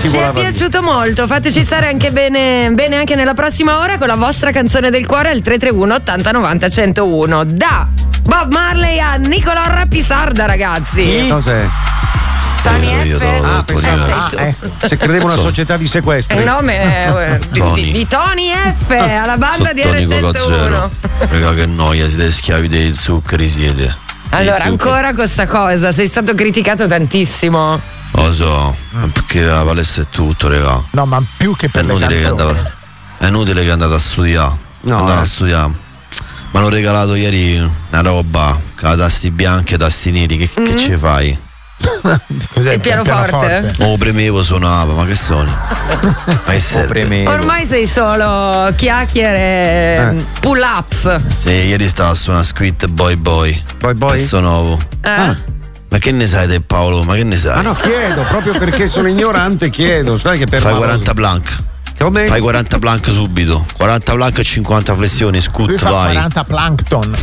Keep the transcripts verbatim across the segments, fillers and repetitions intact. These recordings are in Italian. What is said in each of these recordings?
Ci è piaciuto molto, fateci stare anche bene, bene anche nella prossima ora con la vostra canzone del cuore al tre tre uno ottanta novanta centouno. Da Bob Marley a Nicolò Rapisarda, ragazzi. Che cos'è? Tony Io, io F. do- Ah, Tony sei F. tu. Eh, se credevo una So. società di sequestri. Il nome eh, di, Tony. di, di Tony F alla banda di Sottonico R centouno. Raga, che noia, siete schiavi dei zuccheri, siete. Allora, Dei zuccheri. ancora questa cosa, sei stato criticato tantissimo. Lo so, perché la palestra è tutto, raga. No, ma più che È per le inutile che canzoni. andava. È inutile che andate a studiare. No, andate eh. a studiare. Mi hanno regalato ieri una roba con la tasti bianchi e tasti neri. Che, Mm. che ci fai? Cos'è? Il pianoforte? O premevo, suonava, ma che sono? Ma che serve? Ormai sei solo chiacchiere, Eh. pull ups. Sì, ieri stavo a suonare Squid Boy Boy. Boy Boy? Pezzo nuovo. Eh? Ma che ne sai te, Paolo? Ma che ne sai? Ah no, chiedo, proprio perché sono ignorante chiedo. Sai che per Fai quaranta plank. Come? Fai quaranta plank subito. quaranta plank e cinquanta flessioni. Lui Scut, fa vai. quaranta plankton.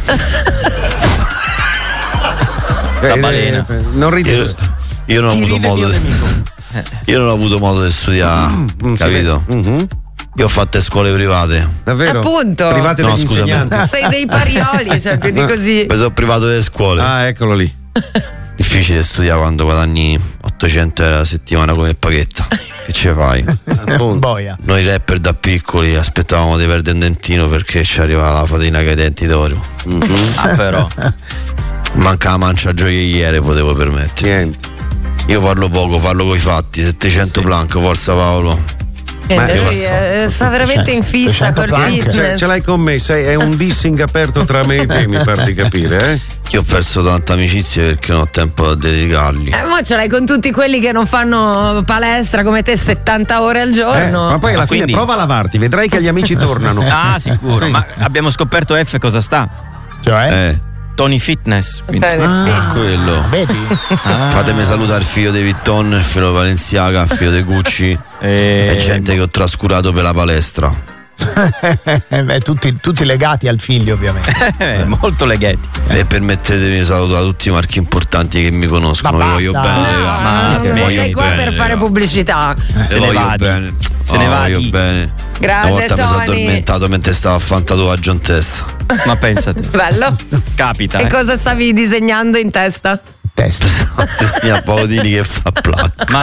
Eh, La balena. eh, non ridi. Io, io non ho Chi avuto ride modo mio di, nemico. io non ho avuto modo di studiare, Mm, capito? sì. Mhm. Io ho fatto scuole private. Davvero? Appunto. Private No, degli scusami. insegnanti. Sei dei parioli, cioè più di così. Mi sono privato delle scuole. Ah, eccolo lì. Difficile studiare quando guadagni ottocento euro a settimana come paghetta. Che ce fai? Boia. Noi rapper da piccoli aspettavamo di perdere un dentino perché ci arrivava la fatina con i denti d'oro. Ah, però. Manca la mancia gioielliere, potevo permettere. Niente. Io parlo poco, parlo coi fatti. settecento plank, forza Paolo. Niente, io lui passo. eh, sta veramente in fissa seicento col plank. fitness. Ce, ce l'hai con me, sei, è un dissing aperto tra me e te, mi pare di capire, eh? Io ho perso tante amicizie perché non ho tempo da dedicargli. Eh, mo ce l'hai con tutti quelli che non fanno palestra come te settanta ore al Eh, giorno. ma poi alla Ma fine quindi- prova a lavarti, vedrai che gli amici tornano. Ah, sicuro. Ma abbiamo scoperto F cosa sta? Cioè? Eh, Tony Fitness. Quindi- Eh, ah, quello. Vedi? Fatemi salutare il figlio di Vitton, il figlio di Balenciaga, il figlio di Gucci Eh, e gente che ho trascurato per la palestra. Eh, beh, tutti, tutti legati al figlio, ovviamente. eh, molto leghetti. E permettetemi di salutare tutti i marchi importanti che mi conoscono. Ma Vi voglio basta. bene, No, raga. ma non se Vi ne- voglio sei qua bene, per fare raga. pubblicità. Vi Se ne voglio vadi. bene. Se Oh, ne vadi. voglio bene. Grande, Una volta mi sono Tony. addormentato mentre stavo a fare un tatuaggio in testa. Ma pensate. Bello. Capita. E eh. cosa stavi disegnando in testa? Testa. Mi ha Paolini che fa plac.